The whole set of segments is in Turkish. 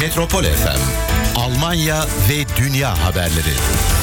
Metropol FM, Almanya ve dünya haberleri.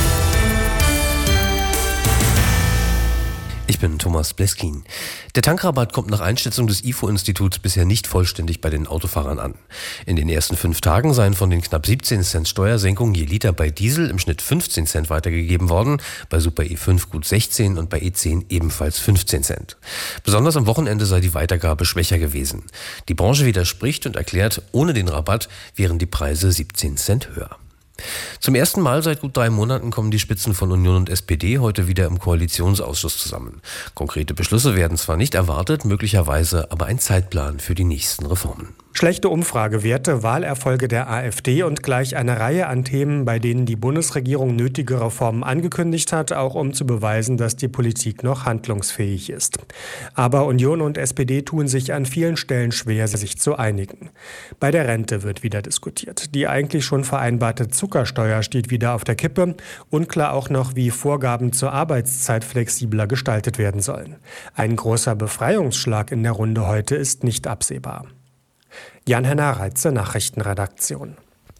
Ich bin Thomas Bleskin. Der Tankrabatt kommt nach Einschätzung des IFO-Instituts bisher nicht vollständig bei den Autofahrern an. In den ersten 5 Tagen seien von den knapp 17 Cent Steuersenkung je Liter bei Diesel im Schnitt 15 Cent weitergegeben worden, bei Super E5 gut 16 und bei E10 ebenfalls 15 Cent. Besonders am Wochenende sei die Weitergabe schwächer gewesen. Die Branche widerspricht und erklärt, ohne den Rabatt wären die Preise 17 Cent höher. Zum ersten Mal seit gut 3 Monaten kommen die Spitzen von Union und SPD heute wieder im Koalitionsausschuss zusammen. Konkrete Beschlüsse werden zwar nicht erwartet, möglicherweise aber ein Zeitplan für die nächsten Reformen. Schlechte Umfragewerte, Wahlerfolge der AfD und gleich eine Reihe an Themen, bei denen die Bundesregierung nötige Reformen angekündigt hat, auch um zu beweisen, dass die Politik noch handlungsfähig ist. Aber Union und SPD tun sich an vielen Stellen schwer, sich zu einigen. Bei der Rente wird wieder diskutiert. Die eigentlich schon vereinbarte Zuckersteuer steht wieder auf der Kippe. Unklar auch noch, wie Vorgaben zur Arbeitszeit flexibler gestaltet werden sollen. Ein großer Befreiungsschlag in der Runde heute ist nicht absehbar. Jan-Henner Reitze, Nachrichtenredaktion.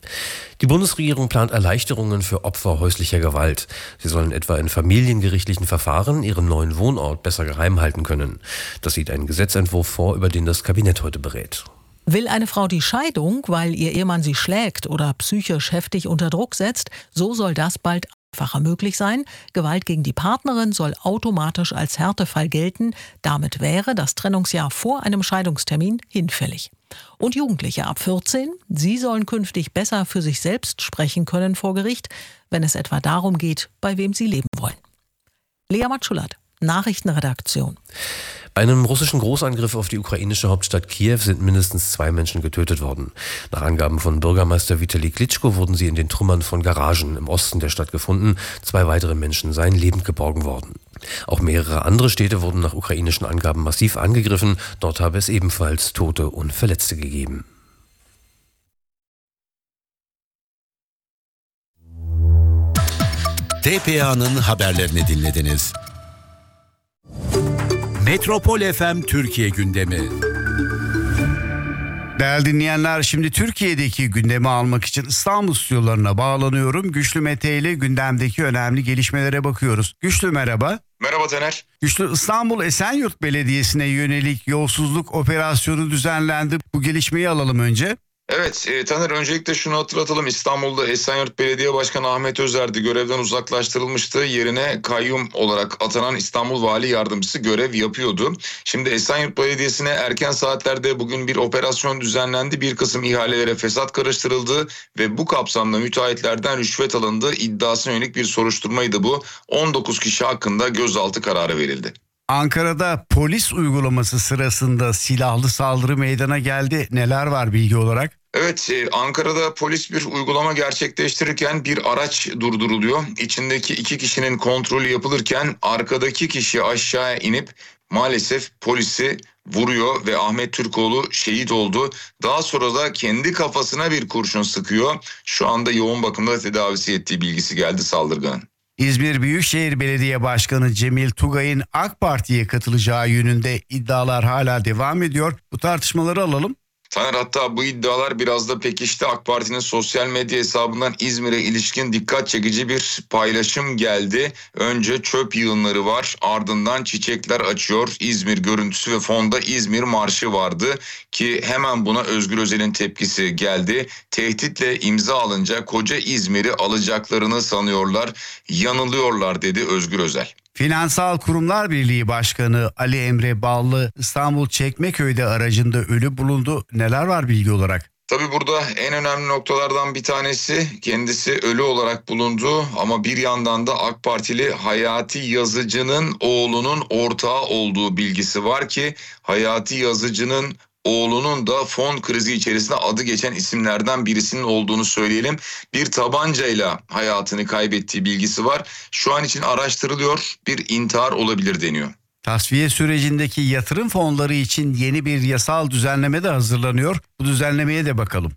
Die Bundesregierung plant Erleichterungen für Opfer häuslicher Gewalt. Sie sollen etwa in familiengerichtlichen Verfahren ihren neuen Wohnort besser geheim halten können. Das sieht ein Gesetzentwurf vor, über den das Kabinett heute berät. Will eine Frau die Scheidung, weil ihr Ehemann sie schlägt oder psychisch heftig unter Druck setzt, so soll das bald einfacher möglich sein. Gewalt gegen die Partnerin soll automatisch als Härtefall gelten. Damit wäre das Trennungsjahr vor einem Scheidungstermin hinfällig. Und Jugendliche ab 14, sie sollen künftig besser für sich selbst sprechen können vor Gericht, wenn es etwa darum geht, bei wem sie leben wollen. Lea Matschulat, Nachrichtenredaktion. Bei einem russischen Großangriff auf die ukrainische Hauptstadt Kiew sind mindestens 2 Menschen getötet worden. Nach Angaben von Bürgermeister Vitali Klitschko wurden sie in den Trümmern von Garagen im Osten der Stadt gefunden. 2 weitere Menschen seien lebend geborgen worden. Auch mehrere andere Städte wurden nach ukrainischen Angaben massiv angegriffen. Dort habe es ebenfalls Tote und Verletzte gegeben. TPA'nın haberlerini dinlediniz. Metropol FM Türkiye gündemi. Değerli dinleyenler, şimdi Türkiye'deki gündemi almak için İstanbul stüdyolarına bağlanıyorum. Güçlü Mete ile gündemdeki önemli gelişmelere bakıyoruz. Güçlü merhaba. Merhaba Taner. Güçlü, İstanbul Esenyurt Belediyesi'ne yönelik yolsuzluk operasyonu düzenlendi. Bu gelişmeyi alalım önce. Evet Taner, öncelikle şunu hatırlatalım. İstanbul'da Esenyurt Belediye Başkanı Ahmet Özerdi görevden uzaklaştırılmıştı. Yerine kayyum olarak atanan İstanbul Vali Yardımcısı görev yapıyordu. Şimdi Esenyurt Belediyesi'ne erken saatlerde bugün bir operasyon düzenlendi. Bir kısım ihalelere fesat karıştırıldı ve bu kapsamda müteahhitlerden rüşvet alındı. İddiasına yönelik bir soruşturmaydı bu. 19 kişi hakkında gözaltı kararı verildi. Ankara'da polis uygulaması sırasında silahlı saldırı meydana geldi. Neler var bilgi olarak? Evet, Ankara'da polis bir uygulama gerçekleştirirken bir araç durduruluyor. İçindeki 2 kişinin kontrolü yapılırken arkadaki kişi aşağıya inip maalesef polisi vuruyor ve Ahmet Türkoğlu şehit oldu. Daha sonra da kendi kafasına bir kurşun sıkıyor. Şu anda yoğun bakımda tedavisi ettiği bilgisi geldi saldırganın. İzmir Büyükşehir Belediye Başkanı Cemil Tugay'ın AK Parti'ye katılacağı yönünde iddialar hala devam ediyor. Bu tartışmaları alalım. Taner, hatta bu iddialar biraz da pekişti. AK Parti'nin sosyal medya hesabından İzmir'e ilişkin dikkat çekici bir paylaşım geldi. Önce çöp yığınları var, ardından çiçekler açıyor İzmir görüntüsü ve fonda İzmir marşı vardı ki hemen buna Özgür Özel'in tepkisi geldi. Tehditle imza alınca koca İzmir'i alacaklarını sanıyorlar, yanılıyorlar dedi Özgür Özel. Finansal Kurumlar Birliği Başkanı Ali Emre Ballı İstanbul Çekmeköy'de aracında ölü bulundu. Neler var bilgi olarak? Tabii burada en önemli noktalardan bir tanesi, kendisi ölü olarak bulundu ama bir yandan da AK Partili Hayati Yazıcı'nın oğlunun ortağı olduğu bilgisi var ki Hayati Yazıcı'nın oğlunun da fon krizi içerisinde adı geçen isimlerden birisinin olduğunu söyleyelim. Bir tabancayla hayatını kaybettiği bilgisi var. Şu an için araştırılıyor, bir intihar olabilir deniyor. Tasfiye sürecindeki yatırım fonları için yeni bir yasal düzenleme de hazırlanıyor. Bu düzenlemeye de bakalım. Evet,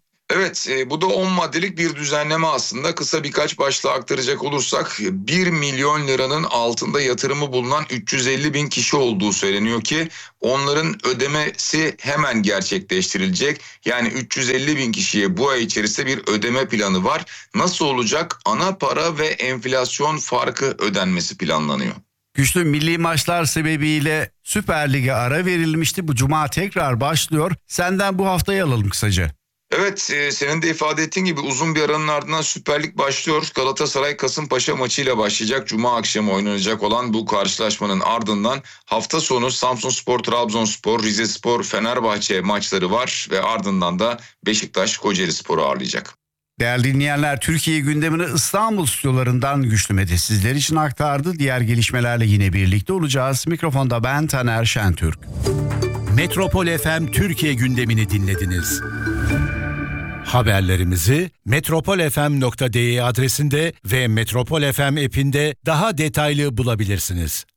Evet, bu da 10 maddelik bir düzenleme aslında. Kısa birkaç başlığı aktaracak olursak 1 milyon liranın altında yatırımı bulunan 350 bin kişi olduğu söyleniyor ki onların ödemesi hemen gerçekleştirilecek. Yani 350 bin kişiye bu ay içerisinde bir ödeme planı var. Nasıl olacak? Ana para ve enflasyon farkı ödenmesi planlanıyor. Güçlü milli maçlar sebebiyle Süper Lig'e ara verilmişti. Bu cuma tekrar başlıyor. Senden bu haftayı alalım kısaca. Evet, senin de ifade ettiğin gibi uzun bir aranın ardından Süper Lig başlıyor. Galatasaray Kasımpaşa maçıyla başlayacak. Cuma akşamı oynanacak olan bu karşılaşmanın ardından hafta sonu Samsunspor, Trabzonspor, Rizespor, Fenerbahçe maçları var ve ardından da Beşiktaş Kocaelispor'u ağırlayacak. Değerli dinleyenler, Türkiye gündemini İstanbul stüdyolarından Güçlü Mete sizler için aktardı. Diğer gelişmelerle yine birlikte olacağız. Mikrofonda ben Taner Şentürk. Metropol FM Türkiye gündemini dinlediniz. Haberlerimizi metropolfm.de adresinde ve Metropol FM app'inde daha detaylı bulabilirsiniz.